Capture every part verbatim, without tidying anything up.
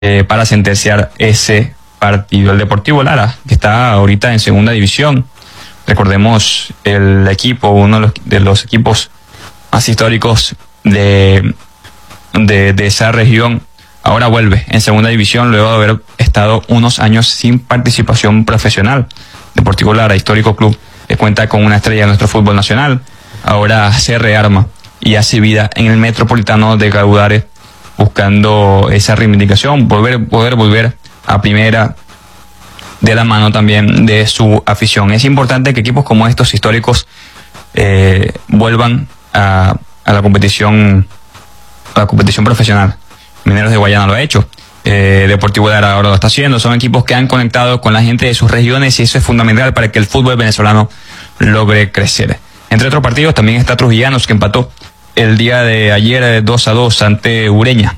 eh, para sentenciar ese partido. El Deportivo Lara, que está ahorita en segunda división, recordemos el equipo, uno de los, de los equipos más históricos de, de, de esa región, ahora vuelve en segunda división luego de haber estado unos años sin participación profesional. Deportivo Lara, histórico club, que cuenta con una estrella de nuestro fútbol nacional, ahora se rearma y hace vida en el Metropolitano de Caudare, buscando esa reivindicación, volver, poder volver a primera de la mano también de su afición. Es importante que equipos como estos históricos eh, vuelvan a, a la competición a la competición profesional. Mineros de Guayana lo ha hecho, eh, Deportivo Lara ahora lo está haciendo. Son equipos que han conectado con la gente de sus regiones y eso es fundamental para que el fútbol venezolano logre crecer. Entre otros partidos también está Trujillanos, que empató el día de ayer dos a dos ante Ureña.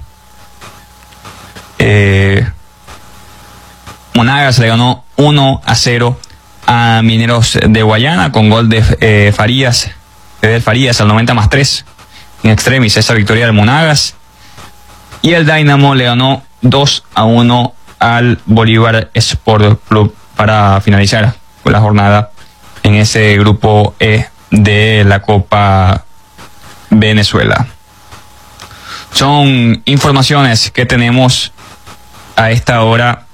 Eh, Monagas le ganó uno a cero a Mineros de Guayana con gol de eh, Farías, Fidel Farías al noventa más tres. En extremis esa victoria del Monagas. Y el Dynamo le ganó dos a uno al Bolívar Sport Club para finalizar con la jornada en ese grupo E de la Copa Venezuela. Son informaciones que tenemos a esta hora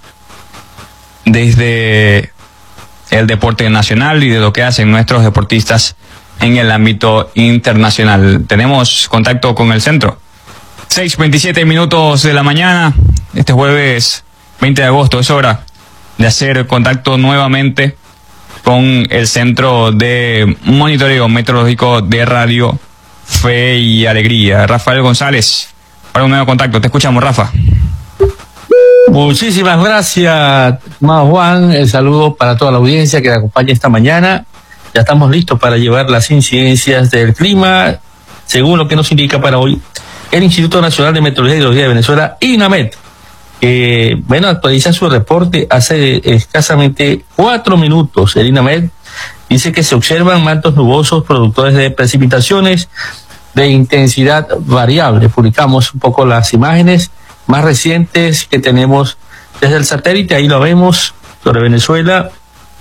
desde el deporte nacional y de lo que hacen nuestros deportistas en el ámbito internacional. Tenemos contacto con el centro. seis veintisiete minutos de la mañana, este jueves veinte de agosto, es hora de hacer contacto nuevamente con el Centro de Monitoreo Meteorológico de Radio Fe y Alegría. Rafael González, para un nuevo contacto. Te escuchamos, Rafa. Muchísimas gracias, estimado Juan. El saludo para toda la audiencia que me acompaña esta mañana. Ya estamos listos para llevar las incidencias del clima, según lo que nos indica para hoy el Instituto Nacional de Meteorología y Hidrología de Venezuela, INAMET. Eh, bueno, actualiza su reporte hace escasamente cuatro minutos. El INAMET dice que se observan mantos nubosos productores de precipitaciones de intensidad variable. Publicamos un poco las imágenes más recientes que tenemos desde el satélite. Ahí lo vemos sobre Venezuela.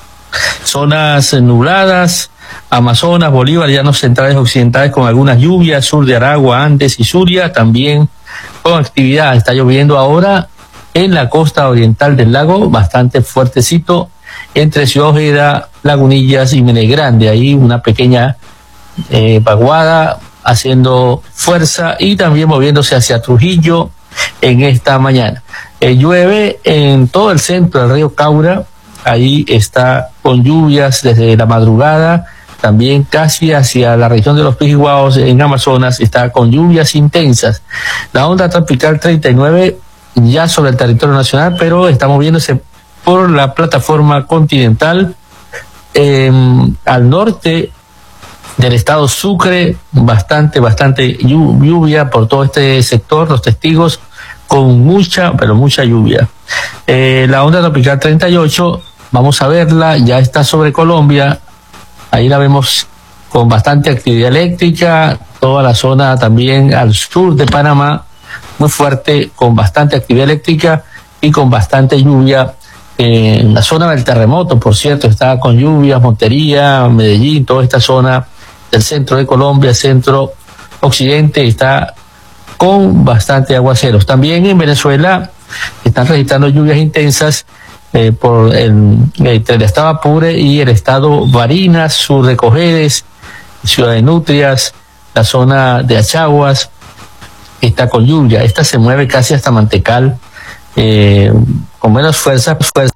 Zonas nubladas, Amazonas, Bolívar, llanos centrales occidentales con algunas lluvias, sur de Aragua, Andes y Zulia también con actividad. Está lloviendo ahora en la costa oriental del lago, bastante fuertecito, entre Ciudad Ojeda, Lagunillas y Menegrande. Ahí una pequeña eh, vaguada haciendo fuerza y también moviéndose hacia Trujillo en esta mañana. Eh, llueve en todo el centro del río Caura, ahí está con lluvias desde la madrugada, también casi hacia la región de los Pijiguaos en Amazonas está con lluvias intensas. La onda tropical treinta y nueve ya sobre el territorio nacional, pero está moviéndose por la plataforma continental eh, al norte del estado Sucre, bastante, bastante lluvia por todo este sector, los testigos con mucha, pero mucha lluvia. Eh, la onda tropical treinta y ocho, vamos a verla, ya está sobre Colombia, ahí la vemos con bastante actividad eléctrica, toda la zona también al sur de Panamá, muy fuerte, con bastante actividad eléctrica y con bastante lluvia. Eh, en la zona del terremoto, por cierto, está con lluvias, Montería, Medellín, toda esta zona del centro de Colombia, centro occidente, está con bastante aguaceros. También en Venezuela están registrando lluvias intensas eh, por el, entre el estado Apure y el estado Barinas, sur de Cojedes, ciudad de Nutrias, la zona de Achaguas, está con lluvia. Esta se mueve casi hasta Mantecal, eh, con menos fuerza, fuerza.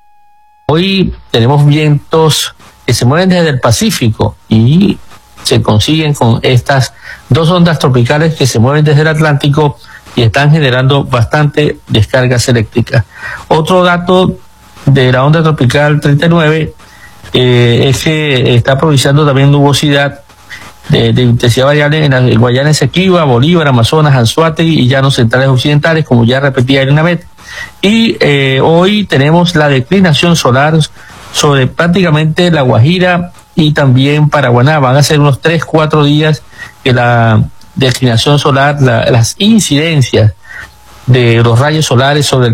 Hoy tenemos vientos que se mueven desde el Pacífico y se consiguen con estas dos ondas tropicales que se mueven desde el Atlántico y están generando bastante descargas eléctricas. Otro dato de la onda tropical treinta y nueve eh, es que está aprovechando también nubosidad de, de intensidad variable en la Guayana Esequiba, Bolívar, Amazonas, Anzoátegui y llanos centrales occidentales, como ya repetía el INAMET. Y eh, hoy tenemos la declinación solar sobre prácticamente La Guajira y también Paraguaná. Van a ser unos tres, cuatro días que la declinación solar, la, las incidencias de los rayos solares sobre el